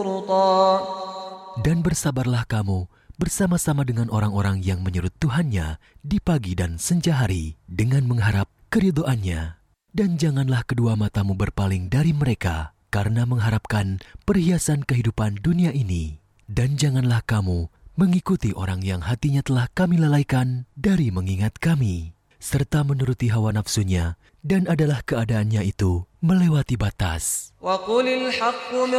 Dan bersabarlah kamu bersama-sama dengan orang-orang yang menyurut Tuhannya di pagi dan senja hari dengan mengharap keridhoannya. Dan janganlah kedua matamu berpaling dari mereka karena mengharapkan perhiasan kehidupan dunia ini. Dan janganlah kamu mengikuti orang yang hatinya telah kami lalaikan dari mengingat kami, serta menuruti hawa nafsunya, dan adalah keadaannya itu melewati batas.